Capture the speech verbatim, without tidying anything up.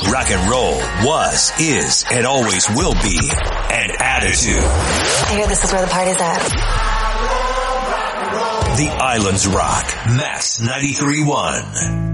Rock and roll was, is, and always will be an attitude. I hear this is where the party's at. The Islands Rock, Max ninety-three point one.